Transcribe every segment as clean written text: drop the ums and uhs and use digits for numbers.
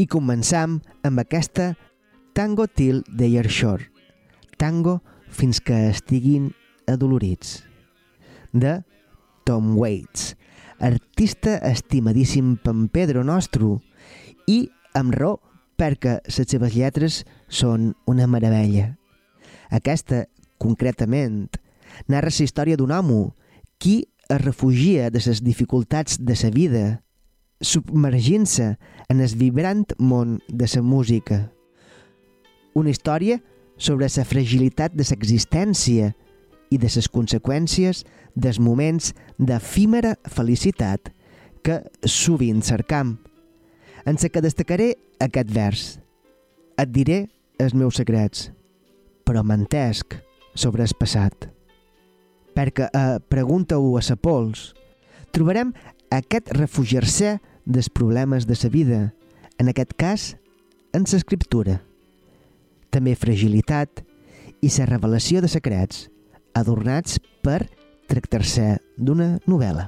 I començam amb aquesta Tango Till They Are Sure, tango fins que estiguin adolorits, de Tom Waits, artista estimadíssim per Pedro nostre, i amb raó perquè les seves lletres són una meravella. Aquesta, concretament, narra la història d'un home qui es refugia de les dificultats de la vida, submergint-se en el vibrant món de la música. Una història sobre la fragilitat de l'existència i de les conseqüències dels moments d'efímera felicitat que sovint cercam. En la que destacaré aquest vers. Et diré els meus secrets, però mentesc sobre el passat. Perquè pregunta-ho a sa pols, trobarem aquest refugiar-se dels problemes de sa vida, en aquest cas, en l'escriptura. També fragilitat i la revelació de secrets, adornats per tractar-se d'una novel·la.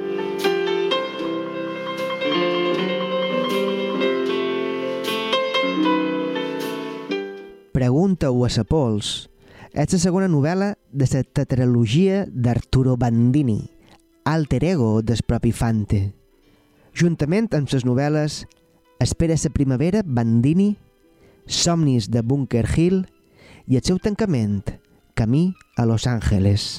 Pregunta-ho a sa pols és la segona novel·la de la tetralogia d'Arturo Bandini, alter ego del propi Fante. Juntament amb les novel·les Espera la primavera, Bandini, Somnis de Bunker Hill i el seu tancament, Camí a Los Angeles.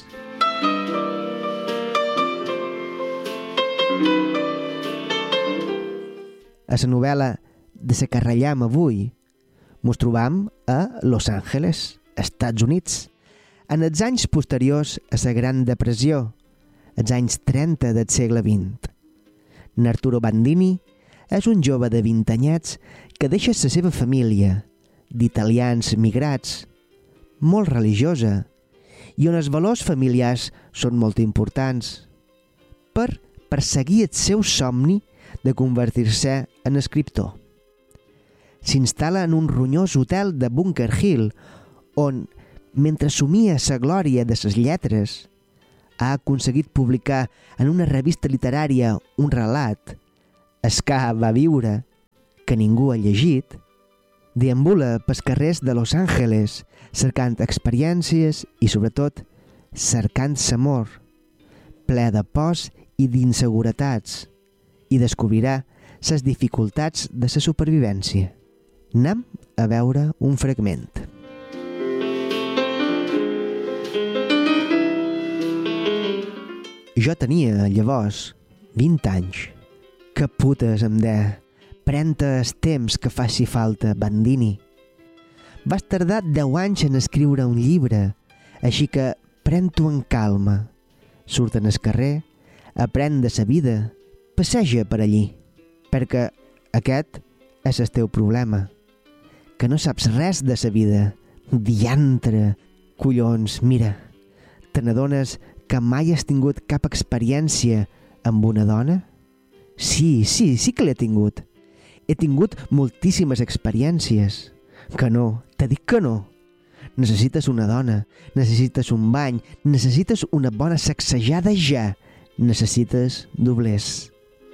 A la novel·la de la que ratllam avui, mos trobam a Los Angeles, Estats Units, en els anys posteriors a la Gran Depressió, els anys 30 del segle XX. Arturo Bandini és un jove de 20 anyets que deixa la seva família, d'italians migrats, molt religiosa, i on els valors familiars són molt importants, per perseguir el seu somni de convertir-se en escriptor. S'instal·la en un ronyós hotel de Bunker Hill, on, mentre somia la glòria de les lletres, ha aconseguit publicar en una revista literària un relat, "Es que va viure", que ningú ha llegit. Deambula pels carrers de Los Angeles, cercant experiències i, sobretot, cercant l'amor, ple de pors i d'inseguretats, i descobrirà les dificultats de la supervivència. Anem a veure un fragment. Jo tenia, llavors, 20 anys. Que putes em deia. Pren-te el temps que faci falta, Bandini. Vas tardar 10 anys en escriure un llibre, així que pren-t'ho en calma. Surt en el carrer, aprèn de sa vida, passeja per allí, perquè aquest és el teu problema. Que no saps res de sa vida. Diantre! Collons, mira, te n'adones que mai has tingut cap experiència amb una dona? Sí que l'he tingut. He tingut moltíssimes experiències. Que no, t'he dit que no. Necessites una dona, necessites un bany, necessites una bona sacsejada ja. Necessites doblers.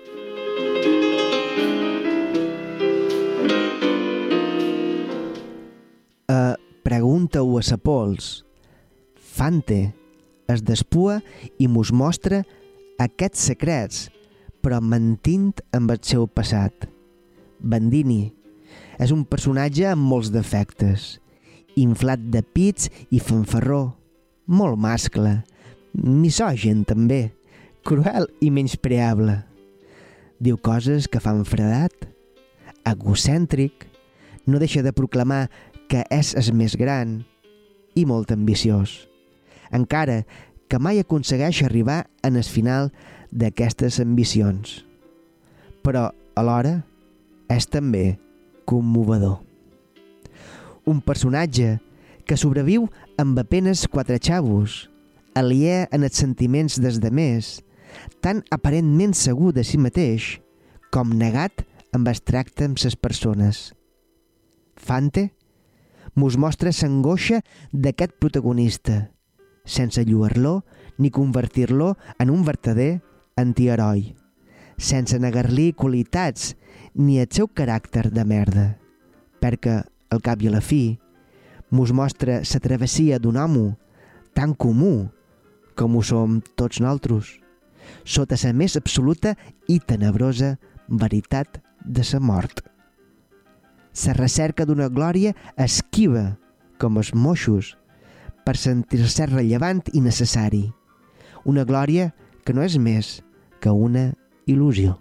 Pregunta-ho a sa pols. Fante es despua i mos mostra aquests secrets, però mentint amb el seu passat. Bandini és un personatge amb molts defectes, inflat de pits i fanfarró, molt mascle, misògin també, cruel i menyspreable. Diu coses que fan fredat, egocèntric, no deixa de proclamar que és el més gran i molt ambiciós, encara que mai aconsegueix arribar en el final d'aquestes ambicions. Però, alhora, és també commovedor. Un personatge que sobreviu amb apenes 4 xavos, aliè en els sentiments dels demés, tan aparentment segur de si mateix com negat amb el tracte amb les persones. Fante mos mostra l'angoixa d'aquest protagonista, sense lluir-lo ni convertir-lo en un vertader antiheroi. sense negar-li qualitats ni el seu caràcter de merda, perquè, al cap i a la fi, mos mostra la travessia d'un home tan comú com ho som tots nosaltres, sota la més absoluta i tenebrosa veritat de la mort. La recerca d'una glòria esquiva, com els moixos, per sentir-se rellevant i necessari. Una glòria que no és més que una il·lusió.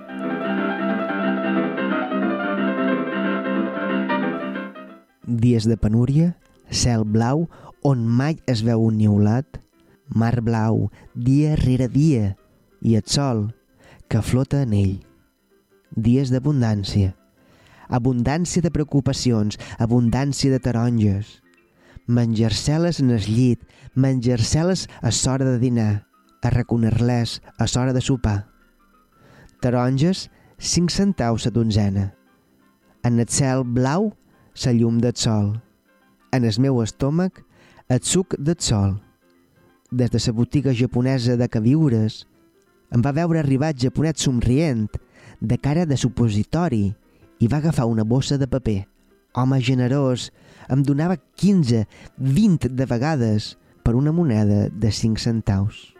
Dies de penúria, cel blau on mai es veu un niulat, mar blau dia rere dia i el sol que flota en ell. Dies d'abundància, abundància de preocupacions, abundància de taronges, menjar-se-les en el llit, menjar-se-les a l'hora de dinar, arraconar-les a l'hora de sopar. Taronges, 5 centaus la donzena. En el cel blau, la llum del sol. En el meu estómac, el suc del sol. Des de la botiga japonesa de queviures, em va veure arribar el japonet somrient, de cara de supositori, i va agafar una bossa de paper. Home generós, em donava 15, 20 de vegades per una moneda de 5 centaus.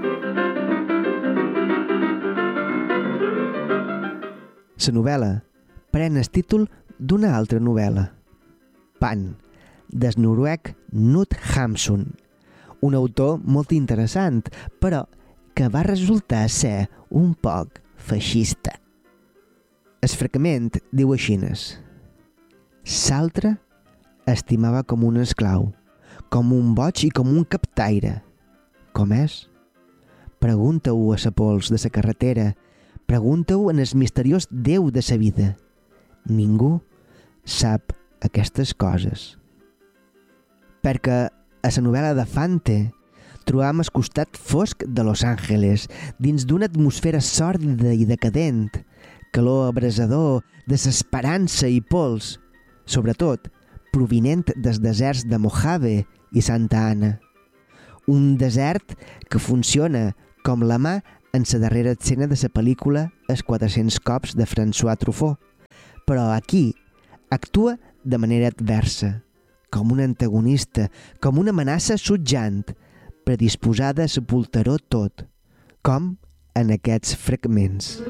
La novel·la pren el títol d'una altra novel·la, Pan, del noruec Knut Hamsun, un autor molt interessant, però que va resultar ser un poc feixista. El fragment diu aixines: «S'altre estimava com un esclau, com un boig i com un captaire. Com és? Pregunta-ho a sa pols de sa carretera, pregunta-ho en el misteriós Déu de sa vida. Ningú sap aquestes coses». Perquè a la novel·la de Fante trobam el costat fosc de Los Angeles, dins d'una atmosfera sòrdida i decadent, calor abrasador, desesperança i pols, sobretot provinent dels deserts de Mojave i Santa Ana. Un desert que funciona com la mà en la darrera escena de la pel·lícula Els 400 cops de François Truffaut, però aquí actua de manera adversa, com un antagonista, com una amenaça sutjant, predisposada a sepultar-ho tot, com en aquests fragments.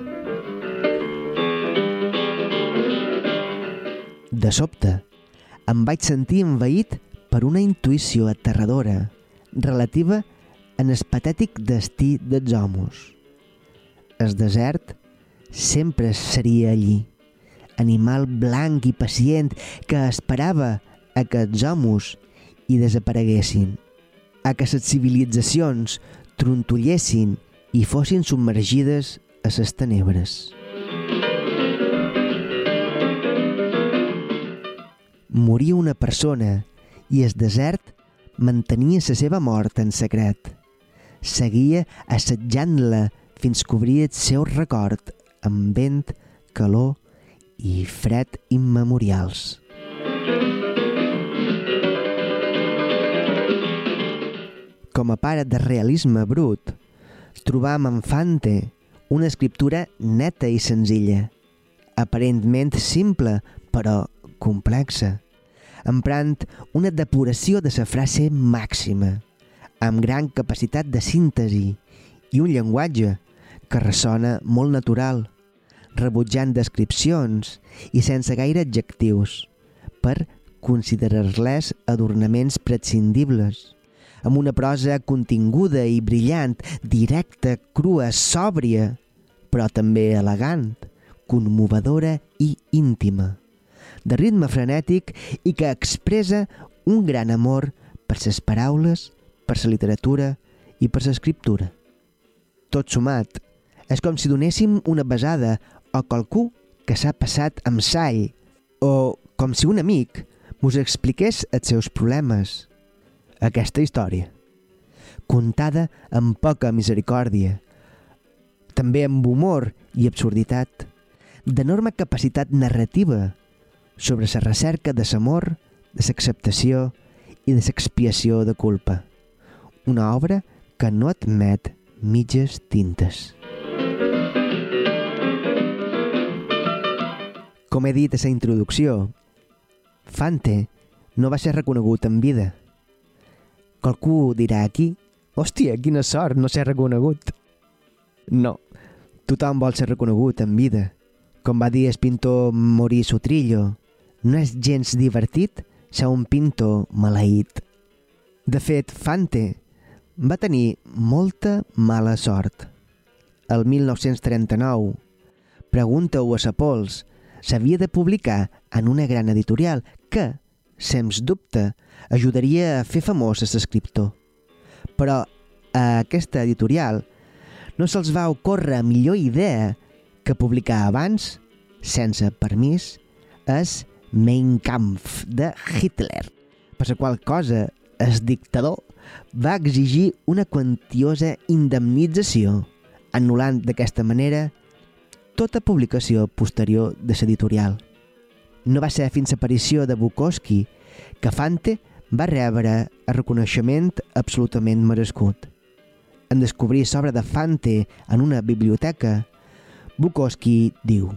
De sobte, em vaig sentir envaït per una intuïció aterradora relativa en el patètic destí dels homes. El desert sempre seria allí, animal blanc i pacient que esperava a que els homes hi desapareguessin, a que les civilitzacions trontollessin i fossin submergides a les tenebres. Moria una persona i el desert mantenia la seva mort en secret. Seguia assetjant-la fins que obria el seu record amb vent, calor i fred immemorials. Com a pare de realisme brut, trobam en Fante una escriptura neta i senzilla, aparentment simple, però complexa, emprant una depuració de la frase màxima, amb gran capacitat de síntesi i un llenguatge que ressona molt natural, rebutjant descripcions i sense gaire adjectius, per considerar-les adornaments prescindibles, amb una prosa continguda i brillant, directa, crua, sòbria, però també elegant, commovedora i íntima, de ritme frenètic i que expressa un gran amor per les paraules, per la literatura i per l'escriptura. Tot sumat, és com si donéssim una besada a qualcú que s'ha passat amb sall, o com si un amic mos expliqués els seus problemes. Aquesta història, contada amb poca misericòrdia, també amb humor i absurditat, d'enorme capacitat narrativa sobre la recerca de l'amor, de l'acceptació i de l'expiació de culpa. Una obra que no admet mitges tintes. Com he dit a la introducció, Fante no va ser reconegut en vida. Qualcú dirà aquí, hòstia, quina sort no ser reconegut. No, tothom vol ser reconegut en vida. Com va dir el pintor Maurice Utrillo, no és gens divertit ser un pintor maleït. De fet, Fante va tenir molta mala sort. El 1939, Pregunta-ho a sa Pols, s'havia de publicar en una gran editorial que, sens dubte, ajudaria a fer famós l'escriptor. Però a aquesta editorial no se'ls va ocórrer millor idea que publicar abans, sense permís, és Mein Kampf de Hitler, per la qual cosa el dictador va exigir una quantiosa indemnització, anul·lant d'aquesta manera tota publicació posterior de l'editorial. No va ser fins l'aparició de Bukowski que Fante va rebre el reconeixement absolutament merescut. En descobrir l'obra de Fante en una biblioteca, Bukowski diu: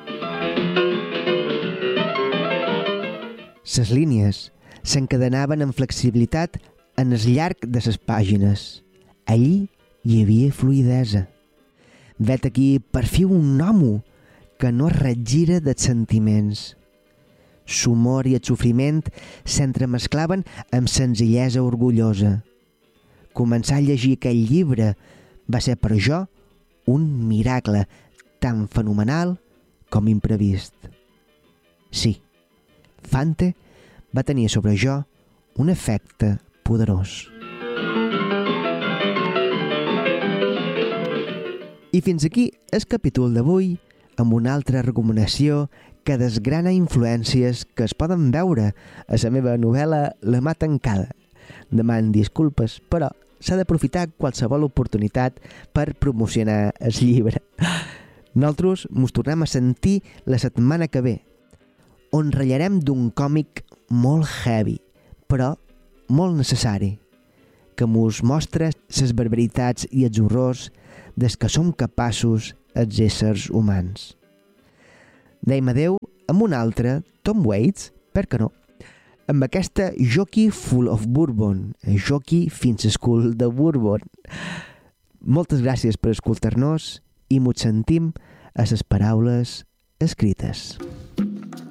les línies s'encadenaven amb flexibilitat en el llarg de les pàgines. Allí hi havia fluïdesa. Vet aquí per fi un homo que no es regira dels sentiments. L'humor i el sofriment s'entremesclaven amb senzillesa orgullosa. Començar a llegir aquell llibre va ser per jo un miracle tan fenomenal com imprevist. Sí, Fante va tenir sobre jo un efecte poderós. I fins aquí el capítol d'avui amb una altra recomanació que desgrana influències que es poden veure a la meva novel·la La mà tancada. Deman disculpes, però s'ha d'aprofitar qualsevol oportunitat per promocionar el llibre. Nosaltres mos tornem a sentir la setmana que ve, on ratllarem d'un còmic molt heavy, però molt necessari, que mos mostra les barbaritats i els horrors des que som capaços els éssers humans. Deim adeu amb un altre Tom Waits, per què no? Amb aquesta Jockey Full of Bourbon, Jockey fins al cul de Bourbon. Moltes gràcies per escoltar-nos i mos sentim a les paraules escrites.